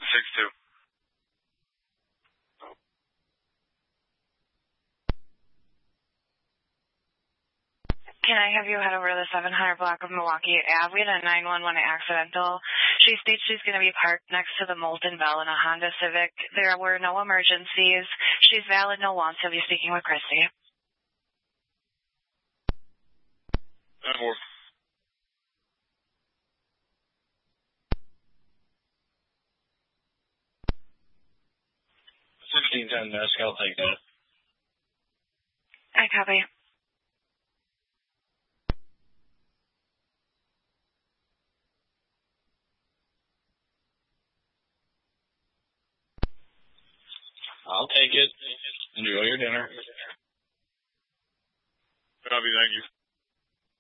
6-2. Can I have you head over to the 700 block of Milwaukee Ave? We had a 911 accidental. She states she's going to be parked next to the Molten Bell in a Honda Civic. There were no emergencies. She's valid, no wants. He'll be speaking with Christy. More. 1610 Mescal, take that. I copy. I'll take it. Enjoy your dinner. Copy, thank you.